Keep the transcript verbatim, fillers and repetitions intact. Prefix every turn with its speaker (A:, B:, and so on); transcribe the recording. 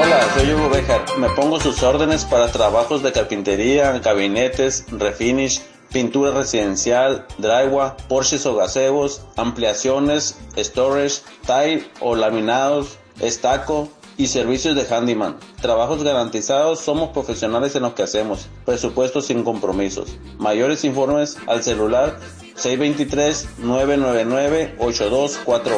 A: Hola, soy Hugo Bejar. Me pongo sus órdenes para trabajos de carpintería, gabinetes, refinish, pintura residencial, drywall, porches o gazebos, ampliaciones, storage, tile o laminados, estaco y servicios de handyman. Trabajos garantizados, somos profesionales en lo que hacemos. Presupuesto sin compromisos. Mayores informes al celular seis dos tres, nueve nueve nueve, ocho dos cuatro.